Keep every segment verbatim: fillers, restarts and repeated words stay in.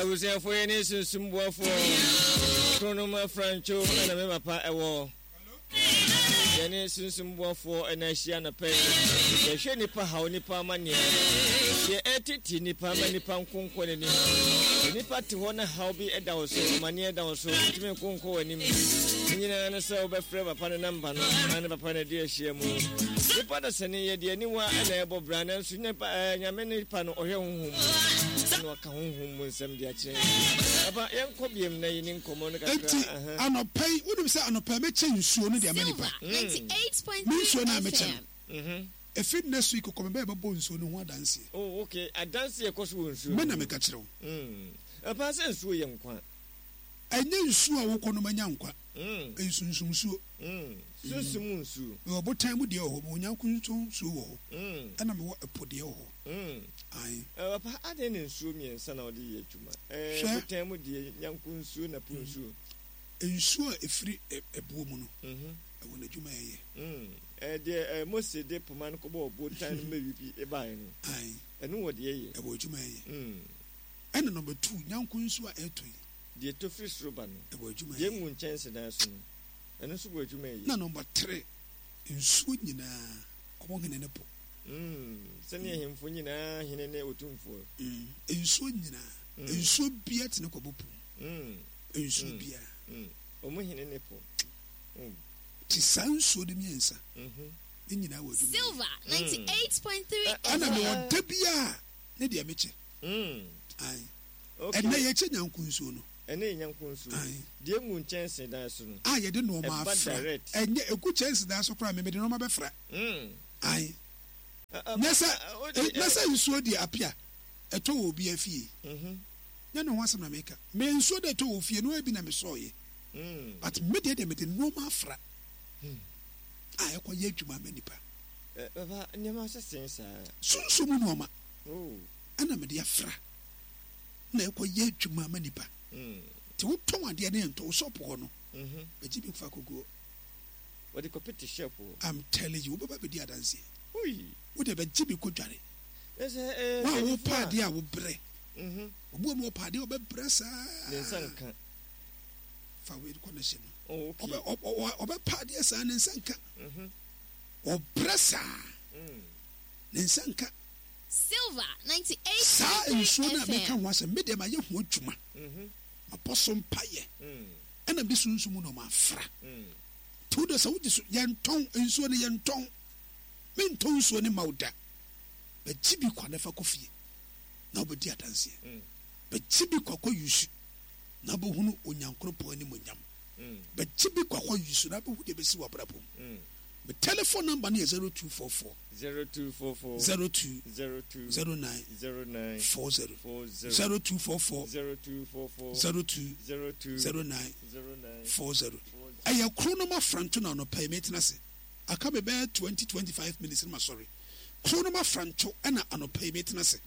was there for any some war for Chronoma Francho and a member a war. Any some war for an Asian pay. The Shenipa how Nipa Mania. The entity Nipa Manipan Kunko and Nipa to one how be a down so mania down so to me Kunko and him. And so by Freva Panamba and a Panadia Shiamu. The Padasani, the anyone and able brand and Sunapa and many pan or young no account whom will send their chain. About young cobium name common. I not pay, what do you say? I not permit you soon. The America ninety-eight point three F M. A fit next week will come back bones on one dance. Oh, okay. I dance here because we when I make a chill. A person so young quan. I knew so I walk on my young quan. Hm, a soon soon so. Hm, so soon so. Well, what time would you when you couldn't so? Hm, and I'm what a put the oh. Hm, I, I didn't sue me and son of the year. Eh, what time would the young kun soon a punsu? And sure a free a woman. Hm, I want to may. Hm, eh, dear, most of the Poman Cobo, both time maybe a buying. I, I know what ye. I want to may. Hm, and number two, young Kunsu air to the two fish ruban. I want to may. Young one chance and as soon. And also what you may. No, number three. In Sweden, walking in a pool. Hm, send him for you now, he and a tune for. In Sweden, in so be at Nokobu. Hm, In so be a. Hm, or more in a nipple. Tis sound so the answer. Mhm. In your would Silver ninety-eight point three and I F M. want to be a Nadia Mitchell. Hm, Aye. okay. And they are young Kunsuno. And then young Kunsu. Aye. Dear moon chance and as soon. I didn't know A my bad friend. direct. And yet a good chance that's a crime, maybe no my friend. Hm, Aye. uh, Nessa, Nessa, you saw the appear. A toe will be a fee. Mhm. No one wants to make a man so that toe of you know I've been a saw ye. Hm, But made them in no my friend. I acquired you my manipa. uh, Yamasa since, Soon, so mama. oh, And I'm a dear fra. No acquired you my manipa. hm, To tongue and the name to so poor. mhm. A jibbing faco go. What the competition shop? I'm telling you, Baba be dear dance. Ui, Would have been Jimmy Kujari. there's a Why will party I will break? Mhm. One more party over Bressa. Then Sanka. Far away connection. Oh, okay. Over party son and Sanka. Mhm. Or Bressa. Hm, Then Sanka. Silver ninety-eight Sa point and three Shona F make M. was a medium. I young Wujuma. mhm. A possum pie. Hm, And I'm this soon soon on my fra. hm. Two the Saudis yan tongue and so the yan tongue. Men tongue so any mauda. But Chibi Quanefa coffee. Nobody dance here. Mm. But Chibi Quako you should. Nabuhunu Unyankropo any munyam. Mm. But Chibi Quako you should not be see what brabo. Mm. The telephone number is zero two four four Zero two four four zero two zero two zero nine zero nine four zero four zero zero two four four zero two four four zero two zero two zero nine zero nine four zero. four I have chronoma franto no pay maintenance. I come about twenty twenty five minutes in my sorry. Chronoma franto and an pay maintenance.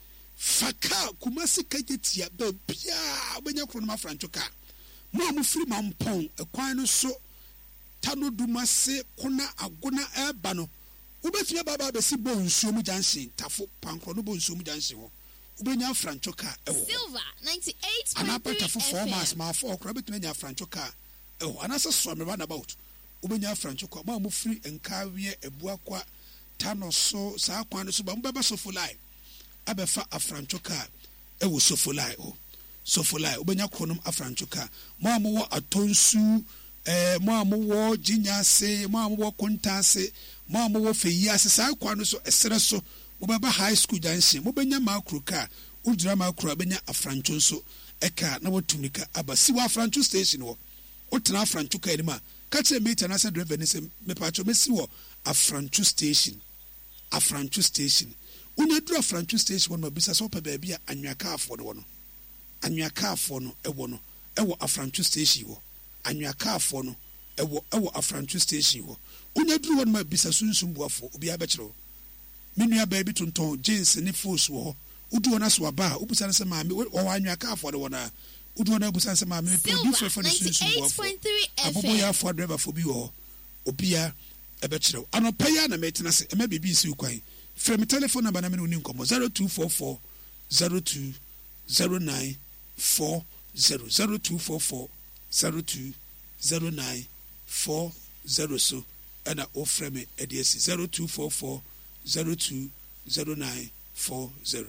Faka kumasi kajetia bebia when you chronoma franto car. Mamu free mampong a quino so tano dumase kona agona ebano. Ubeti baba besi bon sumu jansi tafo pankro no bon sumu jansi ho. Ubenya franto car ewo. Silver ninety-eight An point three apple for F mass M. ma for crabit menya franto car. Oh, and as a swam run about. Ubenya franco, Mamu free and carry a buaqua, Tano so, Saquan, so Bamba so for life. Abefa a franco car. It was so for life. Oh, so for life. Ubenya chronum a franco car. Mamu a tonsu, eh, Mamu war, Ginia say, Mamu war contase, Mamu war for years, Saquan so a sereso, Ubaba high school dancing, Mubenya macro car, Udrama crabenya a franco so, a car, no to make a Abasiwa franco station. Otena Francho Kadima, catch a mate and I said, Revenism, me patcho messiwo, a Francho station. A Francho station. When you draw Francho station, one of business open baby, and your car for the one. And your car for no, a one, a Francho station, and your car for no, a Francho station. When you drew one my business soon soon for, be a bachelor. Minia baby to ton, James and if force war, Udu on us were bar, Upusan mammy, or on your car for the one. Udwana busanse ma me producer for the ninety-eight point three F M. Aboboya for driver for bi o obia e be kire anopa na metina se e ma bibi si kwan from telephone number na me uni nkomo zero two four four zero two zero nine four zero zero two four four zero two zero nine four zero so ɛna ofrɛ me ɛde asi zero two four four zero two zero nine four zero.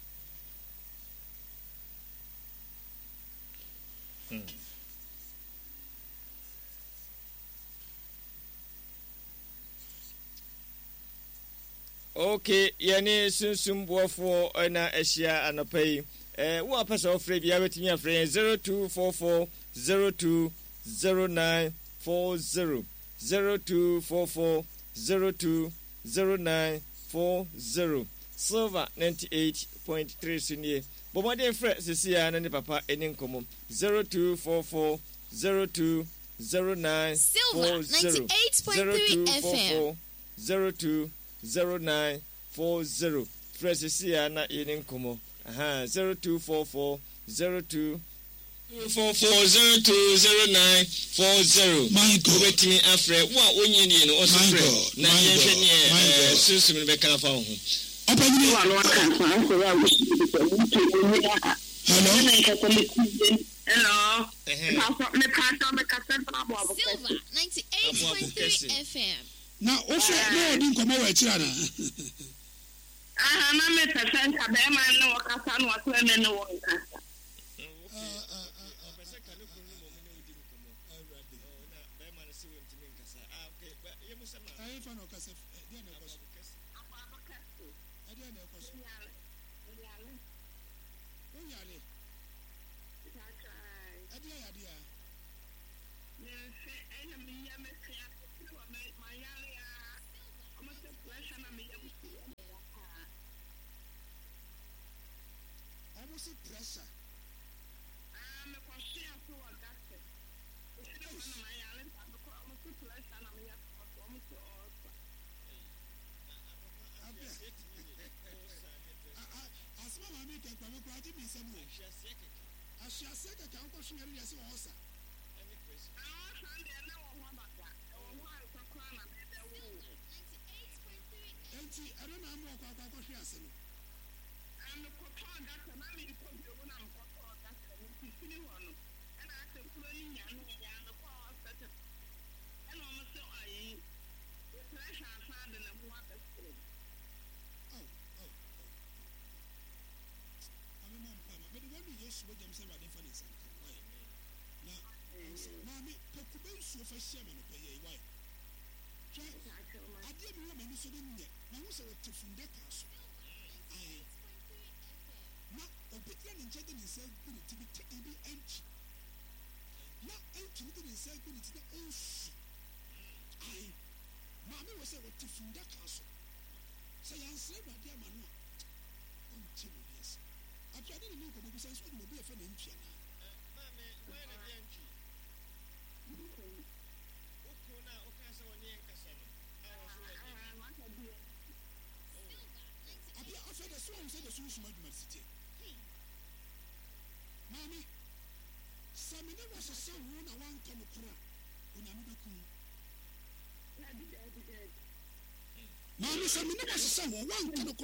Hmm. Okay, yɛne sunsumboafoɔ ɛna ahyia anɔpa yi. Eh, wo apɛ sɛ wofrɛ bia wɛtumi afrɛ yɛn zero two four four zero two zero nine four zero zero two four four zero two zero nine four zero. Silver ninety-eight point three sunie. Bomade frɛ sisia na ne papa ɛne nkɔmmɔ zero two four four zero two zero nine four zero zero two four four zero two zero nine four zero. Frɛ sisia na ɛne nkɔmmɔ aha zero two four four zero two four four zero two zero nine four zero. My God. Wetimi afrɛ wo a onye ni no ɔso frɛ na yɛhwɛ ne susum ne bɛka fa ho. Opanyini wa no aka fa so wa wo shi bi ko mu to mu ya. Hello. Na nka ko me kuzen. Hello. Eh. Pa me pa so me ka se pa bo abo. Silver ninety-eight point three F M. Na ofrɛ no odi nkɔmɔ wɔ akyira na. Aha na me pese nka be ma no wo kasa no ato ene no wo nkasa. Pressure. Ah, me kwashia so wa gase. Uside wana mayale ntabe ko amusu pressure na me ya ko amusu osa. Asma mami ke kwa me kwa ti mi semu. Ashia seka ka nko hwe yari yesi osa. Ah, hande na wo ho bata. Wo ho a ko kwa na me de wo. Enti ado na mo kwa kwa hwe ase no. Am ko to gase na me ko bi wo na ko to gase ni fifini wo no. Ana ase kuro ni nya no ya no ko osete. Ana o mo se ayi. The pressure fa de na ho abese. Oh, oh. Ami mo mpa ma. But when you Yesu wo jam se rade fa ni sanka. Why? Na mami pekube nsuo fa hia me no pe ye why? Try. Ade mi wo ma ni so de nye. Na wo se wo tefunda ka so. Ai. Na obetia ni nche de ni se ku ni tibi tibi enchi. Na enchi ni de ni se ku ni tibi enchi. Ai. Mami wo se wo tefunda ka so. Say answer rade ama no. On che wo yes. Atwade ni ko bo sense wo bi e fa na enchi na. Mame, why na bi enchi? Okuna okasa woni enkasa no. Abia after the song said the song suma duma city. Mami, samina was a son who na one ton of kura. Unamido ku. Mami, samina was a son who one ton of